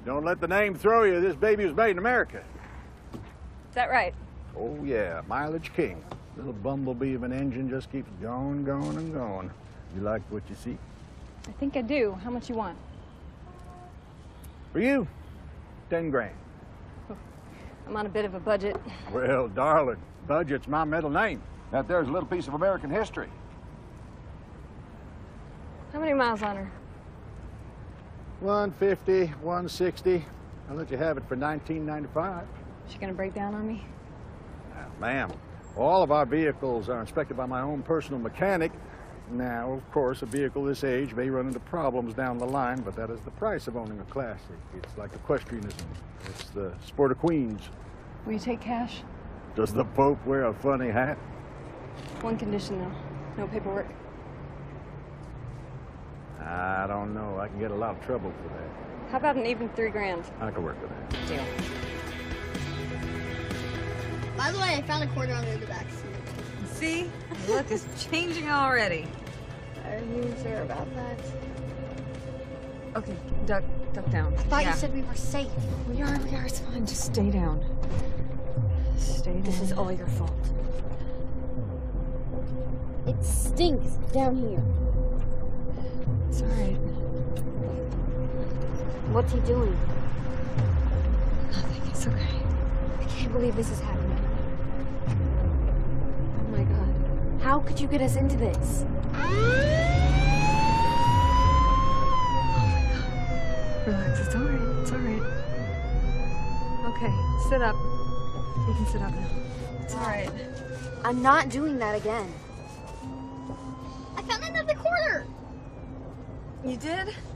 Don't let the name throw you. This baby was made in America. Is that right? Oh, yeah. Mileage king. Little bumblebee of an engine just keeps going, going, and going. You like what you see? I think I do. How much you want? For you, 10 grand. I'm on a bit of a budget. Well, darling, budget's my middle name. That there's a little piece of American history. How many miles on her? 150, 160. I'll let you have it for $19.95. She gonna break down on me? Ma'am, all of our vehicles are inspected by my own personal mechanic. Now, of course, a vehicle this age may run into problems down the line, but that is the price of owning a classic. It's like equestrianism. It's the sport of queens. Will you take cash? Does the Pope wear a funny hat? One condition, though. No paperwork. I don't know. I can get a lot of trouble for that. How about an even 3 grand? I can work with that. Deal. By the way, I found a quarter under the back seat. See? The look is changing already. Are you sure about that? Okay, duck down. I thought you said we were safe. We are, it's fine. Just stay down. Stay down. This is all your fault. It stinks down here. It's all right. What's he doing? Nothing, it's okay. I can't believe this is happening. Oh my God. How could you get us into this? Relax, it's all right, it's all right. Okay, sit up. You can sit up now. It's all right. I'm not doing that again. I found another quarter. You did?